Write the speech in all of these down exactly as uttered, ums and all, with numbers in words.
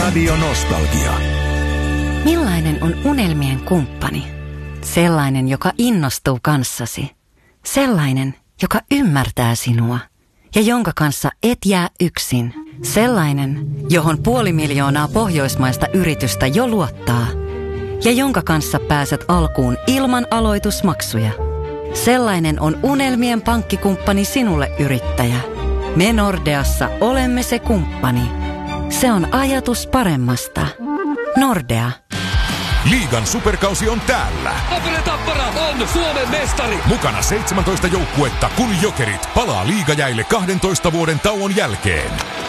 Radio Nostalgia. Millainen on unelmien kumppani? Sellainen, joka innostuu kanssasi. Sellainen, joka ymmärtää sinua. Ja jonka kanssa et jää yksin. Sellainen, johon puoli miljoonaa pohjoismaista yritystä jo luottaa. Ja jonka kanssa pääset alkuun ilman aloitusmaksuja. Sellainen on unelmien pankkikumppani sinulle, yrittäjä. Me Nordeassa olemme se kumppani. Se on ajatus paremmasta. Nordea. Liigan superkausi on täällä. Tapare Tappara on Suomen mestari. Mukana seitsemäntoista joukkuetta, kun Jokerit palaa liigajäille kahdentoista vuoden tauon jälkeen.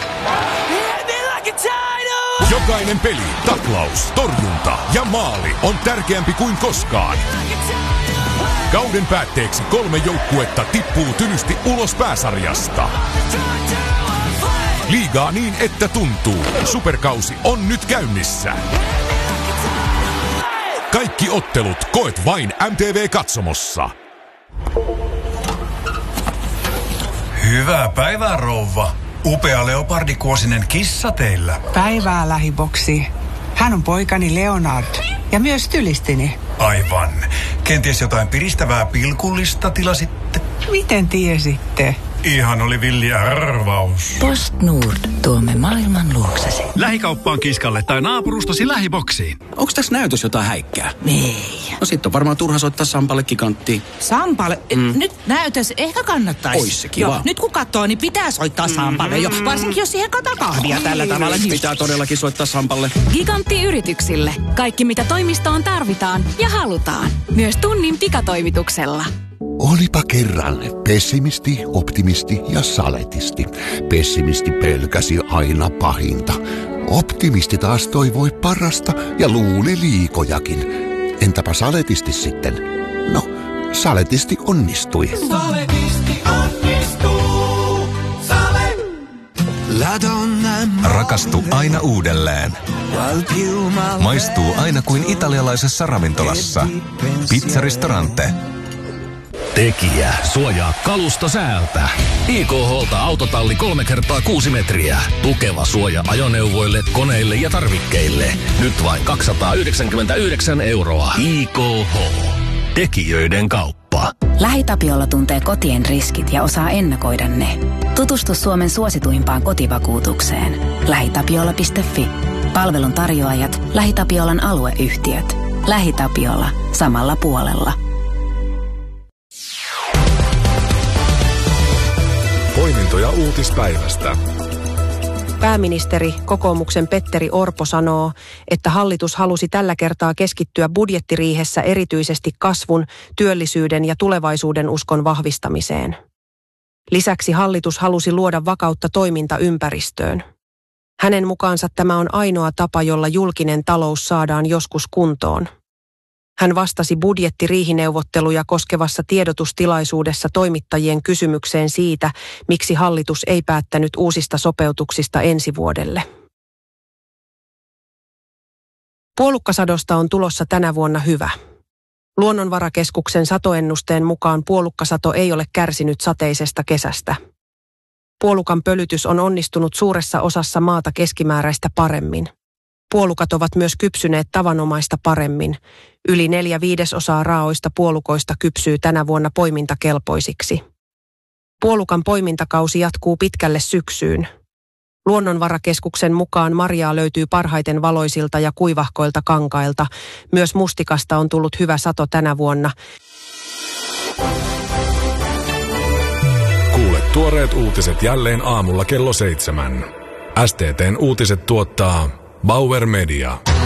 Jokainen peli, taklaus, torjunta ja maali on tärkeämpi kuin koskaan. Kauden päätteeksi kolme joukkuetta tippuu tylysti ulos pääsarjasta. Liigaa niin, että tuntuu. Superkausi on nyt käynnissä. Kaikki ottelut koet vain M T V-katsomossa. Hyvää päivää, rouva. Upea leopardikuosinen kissa teillä. Päivää, lähiboksi. Hän on poikani Leonard ja myös tylistini. Aivan. Kenties jotain piristävää pilkullista tilasitte? Miten tiesitte? Ihan oli villi arvaus. Post Nord, tuomme maailman luoksesi. Lähikauppaan kiskalle tai naapurustasi lähiboksiin. Onks tässä näytös jotain häikkää? Ei. No sit on varmaan turha soittaa Sampalle giganttiin. Sampalle? Mm. Nyt näytös ehkä kannattaisi. Ois se kiva. Joo, nyt kun katsoo, niin pitää soittaa Sampalle jo. Varsinkin jos siihen kataa kahvia tällä tavalla. Pitää todellakin soittaa Sampalle. Gigantti-yrityksille. Kaikki mitä toimistoon tarvitaan ja halutaan. Myös tunnin pikatoimituksella. Olipa kerran pessimisti, optimisti ja saletisti. Pessimisti pelkäsi aina pahinta. Optimisti taas toivoi parasta ja luuli liikojakin. Entäpä saletisti sitten? No, saletisti onnistui. Saletisti onnistuu. Sale. Rakastu aina uudelleen. Maistuu aina kuin italialaisessa ravintolassa. Pizzaristorante. Tekijä suojaa kalusto säältä. I K H:lta autotalli kolme kertaa kuusi metriä. Tukeva suoja ajoneuvoille, koneille ja tarvikkeille. Nyt vain kaksisataayhdeksänkymmentäyhdeksän euroa. I K H. Tekijöiden kauppa. LähiTapiola tuntee kotien riskit ja osaa ennakoida ne. Tutustu Suomen suosituimpaan kotivakuutukseen. lähitapiola piste fi. Palvelun tarjoajat, LähiTapiolan alueyhtiöt. LähiTapiola. Samalla puolella. Poimintoja uutispäivästä. Pääministeri, kokoomuksen Petteri Orpo sanoo, että hallitus halusi tällä kertaa keskittyä budjettiriihessä erityisesti kasvun, työllisyyden ja tulevaisuuden uskon vahvistamiseen. Lisäksi hallitus halusi luoda vakautta toimintaympäristöön. Hänen mukaansa tämä on ainoa tapa, jolla julkinen talous saadaan joskus kuntoon. Hän vastasi budjettiriihineuvotteluja koskevassa tiedotustilaisuudessa toimittajien kysymykseen siitä, miksi hallitus ei päättänyt uusista sopeutuksista ensi vuodelle. Puolukkasadosta on tulossa tänä vuonna hyvä. Luonnonvarakeskuksen satoennusteen mukaan puolukkasato ei ole kärsinyt sateisesta kesästä. Puolukan pölytys on onnistunut suuressa osassa maata keskimääräistä paremmin. Puolukat ovat myös kypsyneet tavanomaista paremmin. Yli neljä viidesosaa raaoista puolukoista kypsyy tänä vuonna poimintakelpoisiksi. Puolukan poimintakausi jatkuu pitkälle syksyyn. Luonnonvarakeskuksen mukaan marjaa löytyy parhaiten valoisilta ja kuivahkoilta kankailta. Myös mustikasta on tullut hyvä sato tänä vuonna. Kuule tuoreet uutiset jälleen aamulla kello seitsemän. S T T:n uutiset tuottaa Bauer Media.